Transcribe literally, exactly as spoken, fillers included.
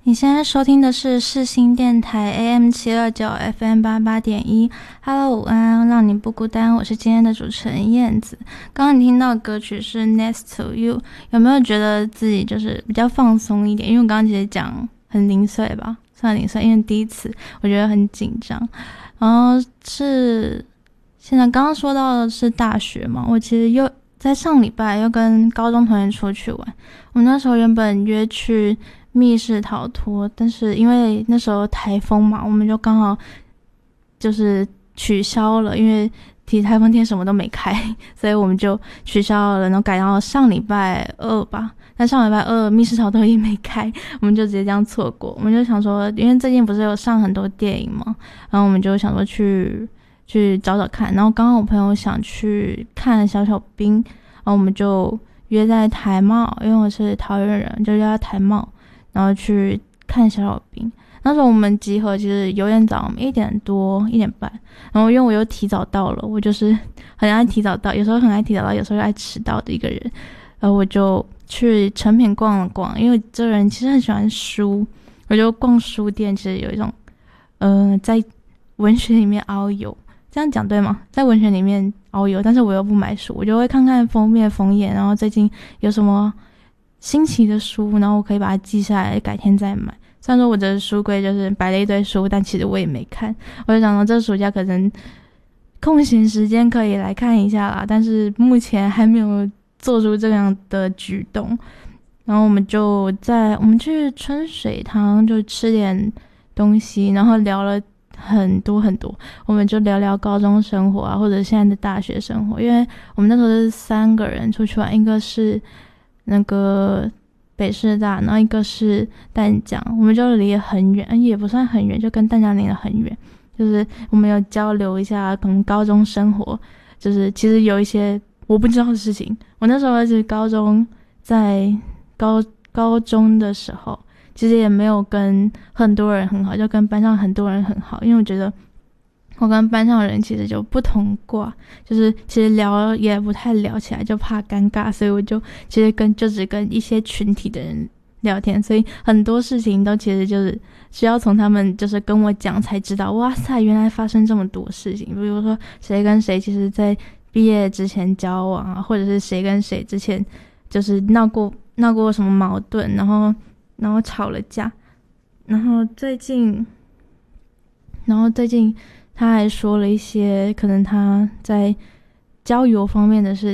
你现在收听的是世新电台 A M 七二九 F M 八八点一。Hello， 午安，让你不孤单，我是今天的主持人燕子。刚刚你听到的歌曲是 Next to You， 有没有觉得自己就是比较放松一点？因为我刚刚其实讲很零碎吧，算零碎，因为第一次我觉得很紧张。然后是现在刚刚说到的是大学嘛，我其实又在上礼拜又跟高中同学出去玩。我们那时候原本约去密室逃脱，但是因为那时候台风嘛，我们就刚好就是取消了，因为提台风天什么都没开，所以我们就取消了，然后改到上礼拜二吧。但上礼拜二密室逃脱也没开，我们就直接这样错过。我们就想说，因为最近不是有上很多电影嘛，然后我们就想说去去找找看。然后刚刚我朋友想去看小小兵，然后我们就约在台茂，因为我是桃园人，就约在台茂。然后去看小小兵。那时候我们集合其实有点早，一点多一点半。然后因为我又提早到了，我就是很爱提早到，有时候很爱提早到，有时候又爱迟到的一个人。然后我就去诚品逛了逛，因为这个人其实很喜欢书，我就逛书店，其实有一种呃在文学里面遨游。这样讲对吗？在文学里面遨游，但是我又不买书，我就会看看封面封页，然后最近有什么新奇的书，然后我可以把它记下来，改天再买。虽然说我的书柜就是摆了一堆书，但其实我也没看。我就想说这暑假可能空闲时间可以来看一下啦，但是目前还没有做出这样的举动。然后我们就在我们去春水堂就吃点东西，然后聊了很多很多，我们就聊聊高中生活啊，或者现在的大学生活。因为我们那时候是三个人出去玩，一个是那个北师大，然后一个是淡江，我们就离得很远，也不算很远，就跟淡江离得很远。就是我们有交流一下可能高中生活，就是其实有一些我不知道的事情。我那时候是高中，在高高中的时候其实也没有跟很多人很好，就跟班上很多人很好，因为我觉得我跟班上的人其实就不同挂，就是其实聊也不太聊起来，就怕尴尬，所以我就其实跟就只跟一些群体的人聊天，所以很多事情都其实就是需要从他们就是跟我讲才知道，哇塞，原来发生这么多事情。比如说谁跟谁其实在毕业之前交往啊，或者是谁跟谁之前就是闹过闹过什么矛盾，然后然后吵了架，然后最近然后最近他还说了一些可能他在交友方面的事